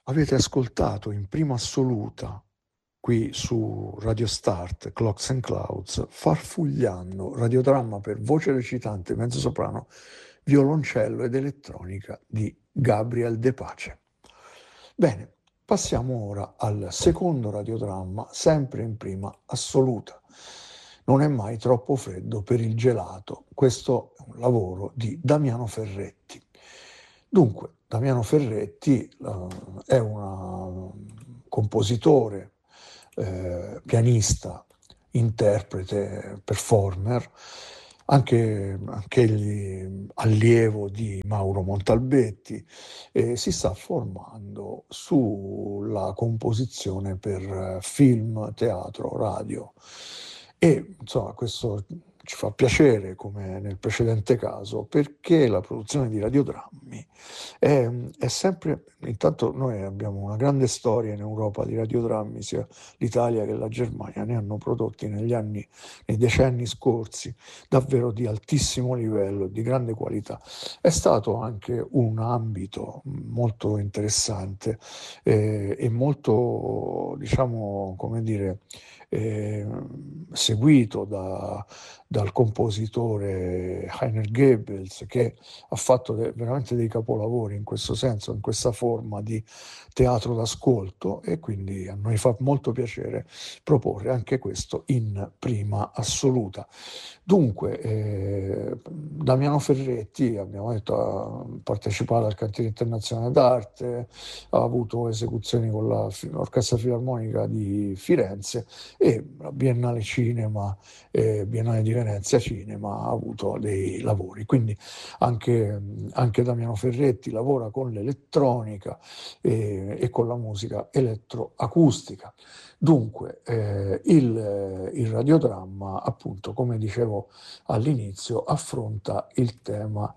Avete ascoltato in prima assoluta, qui su Radio Start, Clocks and Clouds, Farfugliando, radiodramma per voce recitante, mezzosoprano, violoncello ed elettronica di Gabriel De Pace. Bene, passiamo ora al secondo radiodramma, sempre in prima assoluta. Non è mai troppo freddo per il gelato. Questo è un lavoro di Damiano Ferretti. Dunque, Damiano Ferretti è un compositore, pianista, interprete, performer, anche egli allievo di Mauro Montalbetti, e si sta formando sulla composizione per film, teatro, radio. E insomma, questo ci fa piacere, come nel precedente caso, perché la produzione di radiodrammi è sempre, intanto noi abbiamo una grande storia in Europa di radiodrammi, sia l'Italia che la Germania ne hanno prodotti nei decenni scorsi, davvero di altissimo livello, di grande qualità. È stato anche un ambito molto interessante e molto, diciamo, come dire, eh, seguito dal compositore Heiner Goebbels, che ha fatto veramente dei capolavori in questo senso, in questa forma di teatro d'ascolto, e quindi a noi fa molto piacere proporre anche questo in prima assoluta. Dunque, Damiano Ferretti, abbiamo detto, ha partecipato al Cantiere Internazionale d'Arte, ha avuto esecuzioni con l'Orchestra Filarmonica di Firenze e la Biennale Cinema, Biennale di Venezia Cinema, ha avuto dei lavori. Quindi anche Damiano Ferretti lavora con l'elettronica e con la musica elettroacustica. Dunque, il radiodramma, appunto, come dicevo all'inizio, affronta il tema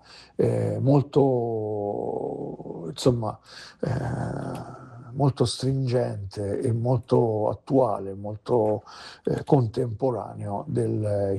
molto, insomma, molto stringente e molto attuale, molto contemporaneo del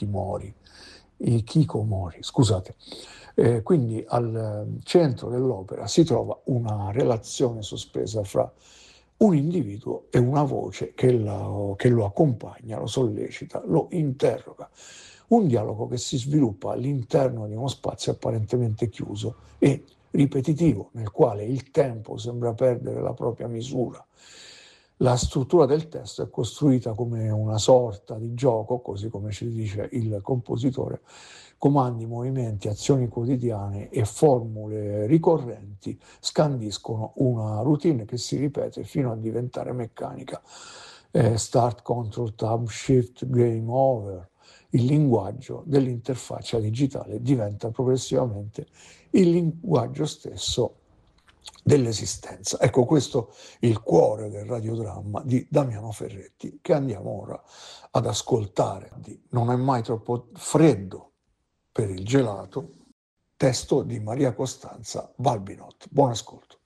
hikikomori, scusate. Quindi al centro dell'opera si trova una relazione sospesa fra un individuo e una voce che lo accompagna, lo sollecita, lo interroga. Un dialogo che si sviluppa all'interno di uno spazio apparentemente chiuso e ripetitivo, nel quale il tempo sembra perdere la propria misura. La struttura del testo è costruita come una sorta di gioco, così come ci dice il compositore. Comandi, movimenti, azioni quotidiane e formule ricorrenti scandiscono una routine che si ripete fino a diventare meccanica. Start, Control, Tab, Shift, Game Over. Il linguaggio dell'interfaccia digitale diventa progressivamente il linguaggio stesso dell'esistenza. Ecco, questo è il cuore del radiodramma di Damiano Ferretti, che andiamo ora ad ascoltare. Non è mai troppo freddo per il gelato, testo di Maria Costanza Balbinot. Buon ascolto.